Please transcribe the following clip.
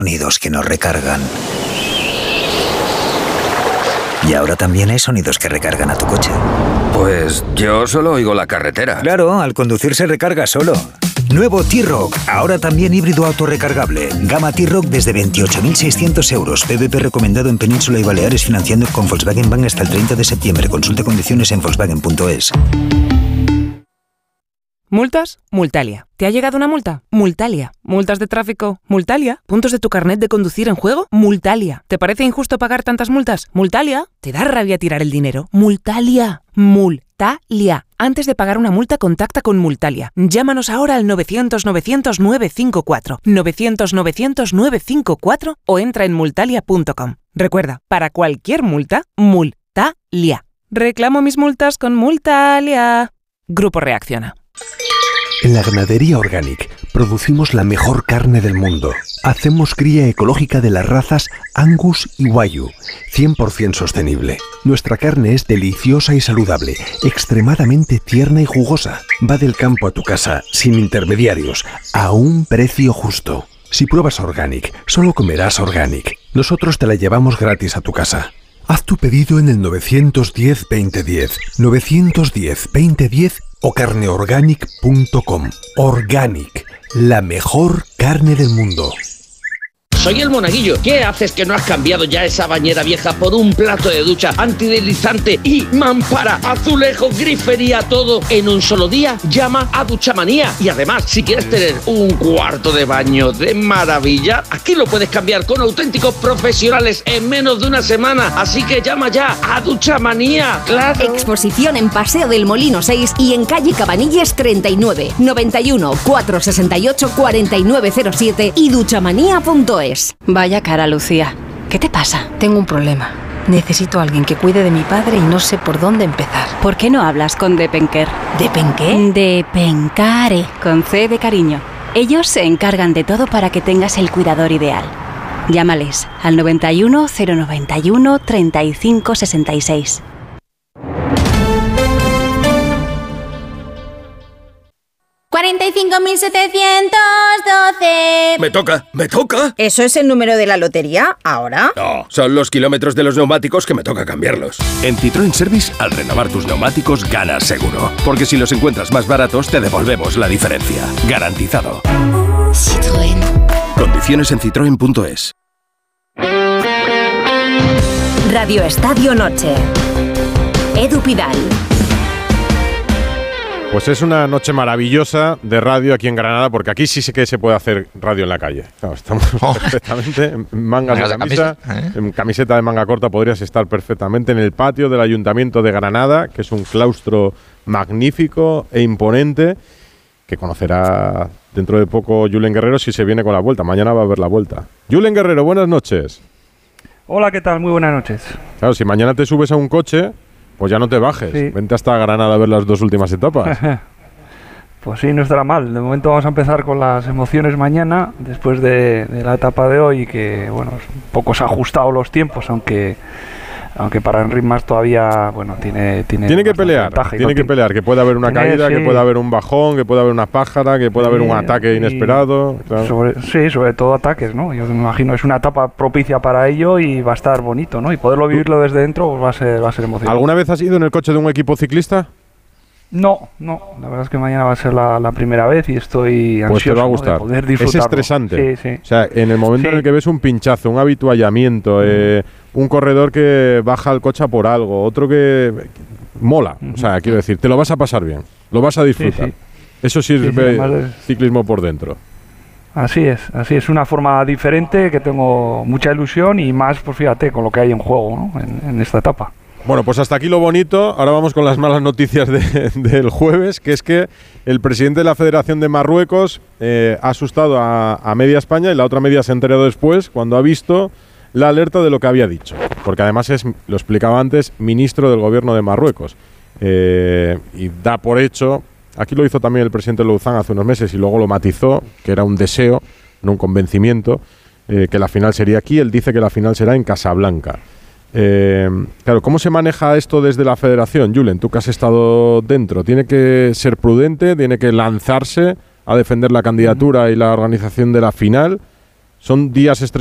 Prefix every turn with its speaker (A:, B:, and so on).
A: Sonidos que nos recargan. Y ahora también hay sonidos que recargan a tu coche.
B: Pues yo solo oigo la carretera.
A: Claro, al conducir se recarga solo. Nuevo T-Roc, ahora también híbrido autorrecargable. Gama T-Roc desde 28.600 euros. PVP recomendado en Península y Baleares, financiando con Volkswagen Bank hasta el 30 de septiembre. Consulte condiciones en volkswagen.es.
C: ¿Multas? Multalia. ¿Te ha llegado una multa? Multalia. ¿Multas de tráfico? Multalia. ¿Puntos de tu carnet de conducir en juego? Multalia. ¿Te parece injusto pagar tantas multas? Multalia. ¿Te da rabia tirar el dinero? Multalia. Multalia. Antes de pagar una multa, contacta con Multalia. Llámanos ahora al 900-900-954. 900-900-954 o entra en multalia.com. Recuerda, para cualquier multa, Multalia. Reclamo mis multas con Multalia. Grupo Reacciona.
D: En la Ganadería Organic producimos la mejor carne del mundo. Hacemos cría ecológica de las razas Angus y Wagyu, 100% sostenible. Nuestra carne es deliciosa y saludable, extremadamente tierna y jugosa. Va del campo a tu casa, sin intermediarios, a un precio justo. Si pruebas Organic, solo comerás Organic. Nosotros te la llevamos gratis a tu casa. Haz tu pedido en el 910-2010, 910-2010 o carneorganic.com. Organic, la mejor carne del mundo.
E: Soy el Monaguillo. ¿Qué haces que no has cambiado ya esa bañera vieja por un plato de ducha antideslizante y mampara, azulejos, grifería, todo en un solo día? Llama a Duchamanía. Y además, si quieres tener un cuarto de baño de maravilla, aquí lo puedes cambiar con auténticos profesionales en menos de una semana. Así que llama ya a Duchamanía. ¡Claro!
F: Exposición en Paseo del Molino 6 y en calle Cabanilles 39, 91 468 4907 y duchamanía.es.
G: Vaya cara, Lucía. ¿Qué te pasa?
H: Tengo un problema. Necesito a alguien que cuide de mi padre y no sé por dónde empezar.
G: ¿Por qué no hablas con Depenker?
H: ¿Depenqué?
G: Depencare, con C de cariño. Ellos se encargan de todo para que tengas el cuidador ideal. Llámales al 91 091 35 66.
I: $45.712.
B: Me toca.
I: ¿Eso es el número de la lotería ahora?
B: No, son los kilómetros de los neumáticos que me toca cambiarlos. En Citroën Service, al renovar tus neumáticos, ganas seguro. Porque si los encuentras más baratos, te devolvemos la diferencia. Garantizado.
I: Citroën.
B: Condiciones en citroen.es.
F: Radio Estadio Noche. Edu Pidal.
J: Pues es una noche maravillosa de radio aquí en Granada, porque aquí sí que se puede hacer radio en la calle. Claro, estamos perfectamente en mangas de camisa, en camiseta de manga corta podrías estar perfectamente en el patio del Ayuntamiento de Granada, que es un claustro magnífico e imponente, que conocerá dentro de poco Julen Guerrero si se viene con la vuelta. Mañana va a haber la vuelta. Julen Guerrero, buenas noches.
K: Hola, ¿qué tal? Muy buenas noches.
J: Claro, si mañana te subes a un coche, pues ya no te bajes. Sí. Vente hasta Granada a ver las dos últimas etapas.
K: Pues sí, no estará mal. De momento vamos a empezar con las emociones mañana, después de la etapa de hoy, que bueno, un poco se ha ajustado los tiempos, aunque para Enric Mas todavía, bueno, tiene
J: que pelear, que pelear, que puede haber una caída, sí, que puede haber un bajón, que puede haber una pájara, que puede haber un ataque inesperado. Claro.
K: Sobre todo ataques, ¿no? Yo me imagino es una etapa propicia para ello y va a estar bonito, ¿no? Y poderlo vivirlo desde dentro pues va a ser emocionante.
J: ¿Alguna vez has ido en el coche de un equipo ciclista?
K: No, la verdad es que mañana va a ser la primera vez y estoy ansioso,
J: pues te va a gustar.
K: De poder disfrutarlo.
J: Es estresante.
K: Sí.
J: O sea, en el momento en el que ves un pinchazo, un habituallamiento, un corredor que baja el coche por algo, otro que mola. O sea, quiero decir, te lo vas a pasar bien, lo vas a disfrutar. Sí. Eso sí es ciclismo por dentro.
K: Así es una forma diferente que tengo mucha ilusión y más, pues fíjate, con lo que hay en juego, ¿no? en esta etapa.
J: Bueno, pues hasta aquí lo bonito. Ahora vamos con las malas noticias del jueves, que es que el presidente de la Federación de Marruecos ha asustado a media España y la otra media se ha enterado después cuando ha visto la alerta de lo que había dicho. Porque además es, lo explicaba antes, ministro del gobierno de Marruecos. Y da por hecho, aquí lo hizo también el presidente Louzán hace unos meses y luego lo matizó, que era un deseo, no un convencimiento, que la final sería aquí. Él dice que la final será en Casablanca. Claro, ¿cómo se maneja esto desde la federación, Julen? Tú que has estado dentro, ¿tiene que ser prudente? ¿Tiene que lanzarse a defender la candidatura y la organización de la final? son días